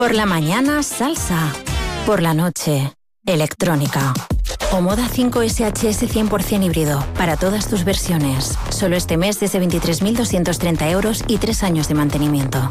Por la mañana, salsa. Por la noche, electrónica. Omoda 5 SHS 100% híbrido, para todas tus versiones. Solo este mes desde 23.230 € y 3 años de mantenimiento.